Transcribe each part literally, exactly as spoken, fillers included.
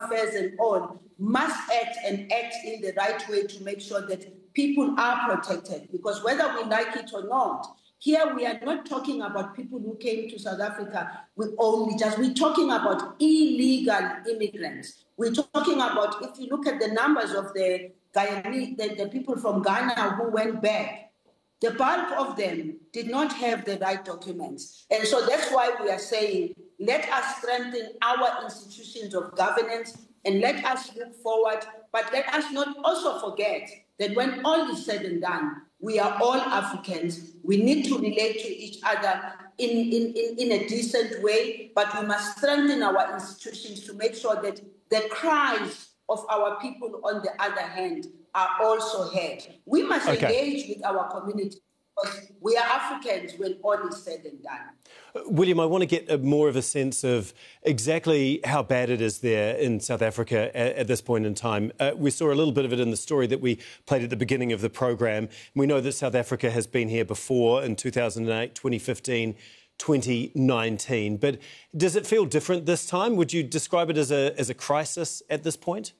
Affairs and all must act and act in the right way to make sure that people are protected. Because whether we like it or not, here we are not talking about people who came to South Africa with only just, we're talking about illegal immigrants. We're talking about, if you look at the numbers of the Guyanese, the, the people from Ghana who went back, the bulk of them did not have the right documents. And so that's why we are saying, let us strengthen our institutions of governance and let us look forward, but let us not also forget that when all is said and done, we are all Africans. We need to relate to each other in, in, in, in a decent way, but we must strengthen our institutions to make sure that the cries of our people, on the other hand, are also heard. We must okay. engage with our community because we are Africans when all is said and done. Uh, William, I want to get a, more of a sense of exactly how bad it is there in South Africa at, at this point in time. Uh, we saw a little bit of it in the story that we played at the beginning of the programme. We know that South Africa has been here before in two thousand eight, twenty fifteen, twenty nineteen. But does it feel different this time? Would you describe it as a, as a crisis at this point?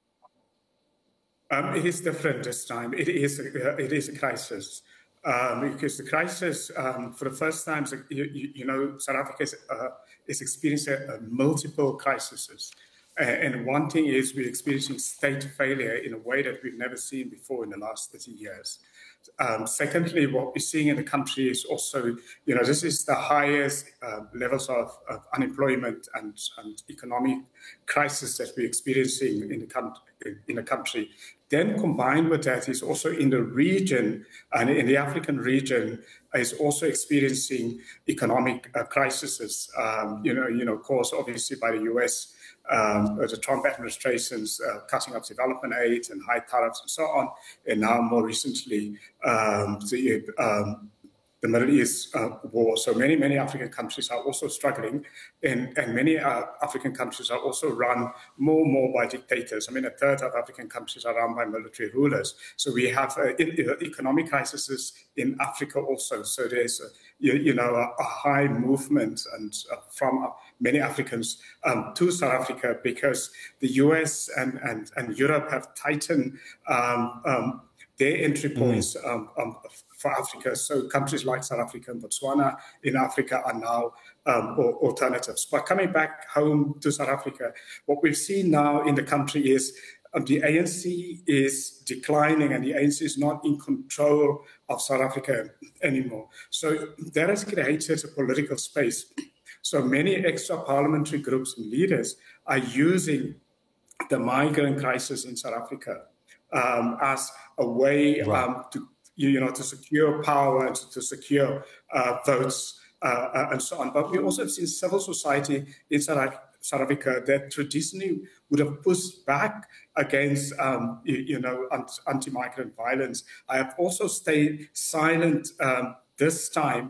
Um, it is different this time. It is a, it is a crisis um, because the crisis, um, for the first time, you, you, you know, South Africa is, uh, is experiencing uh, multiple crises. Uh, and one thing is we're experiencing state failure in a way that we've never seen before in the last thirty years. Um, secondly, what we're seeing in the country is also, you know, this is the highest uh, levels of, of unemployment and, and economic crisis that we're experiencing in the, com- in the country. Then combined with that is also in the region, and in the African region, is also experiencing economic uh, crises, um, you know, you know, caused obviously by the U S, Um, the Trump administration's uh, cutting of development aid and high tariffs and so on, and now more recently um, the, um, the Middle East uh, war. So many, many African countries are also struggling, and, and many uh, African countries are also run more and more by dictators. I mean, a third of African countries are run by military rulers. So we have uh, in, uh, economic crises in Africa also. So there's, uh, you, you know, a, a high movement and uh, from uh, many Africans um, to South Africa because the U S and, and, and Europe have tightened um, um, their entry points mm. um, um, for Africa. So countries like South Africa and Botswana in Africa are now um, alternatives. But coming back home to South Africa, what we've seen now in the country is um, the A N C is declining and the A N C is not in control of South Africa anymore. So that has created a political space. So many extra parliamentary groups and leaders are using the migrant crisis in South Africa um, as a way right. um, to, you know, to secure power and to, to secure uh, votes uh, and so on. But we also have seen civil society in South Africa that traditionally would have pushed back against, um, you, you know, anti-migrant violence. I have also stayed silent um, this time.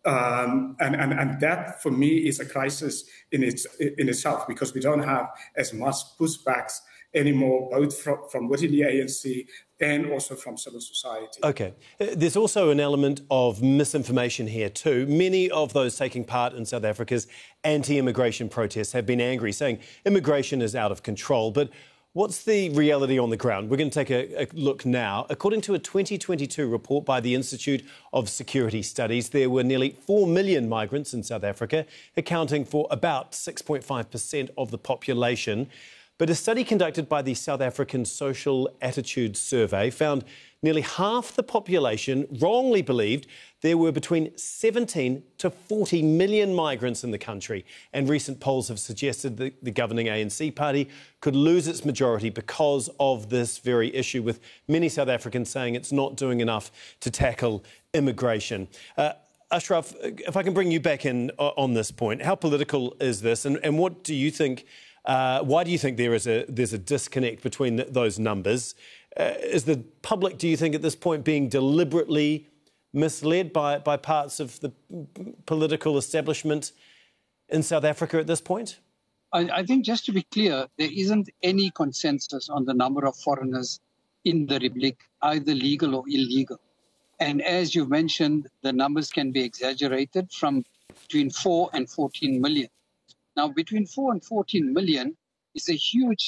Um, and, and, and that, for me, is a crisis in its in itself because we don't have as much pushbacks anymore, both from, from within the A N C and also from civil society. OK. There's also an element of misinformation here too. Many of those taking part in South Africa's anti-immigration protests have been angry, saying immigration is out of control. But what's the reality on the ground? We're going to take a, a look now. According to a twenty twenty-two report by the Institute of Security Studies, there were nearly four million migrants in South Africa, accounting for about six point five percent of the population. But a study conducted by the South African Social Attitude Survey found nearly half the population wrongly believed there were between seventeen to forty million migrants in the country. And recent polls have suggested that the governing A N C party could lose its majority because of this very issue, with many South Africans saying it's not doing enough to tackle immigration. Uh, Ashraf, if I can bring you back in on this point, how political is this, and, and what do you think? Uh, why do you think there is a there's a disconnect between th- those numbers? Uh, is the public, do you think, at this point being deliberately misled by, by parts of the political establishment in South Africa at this point? I, I think, just to be clear, there isn't any consensus on the number of foreigners in the Republic, either legal or illegal. And as you've mentioned, the numbers can be exaggerated from between four and fourteen million. Now, between four and fourteen million is a huge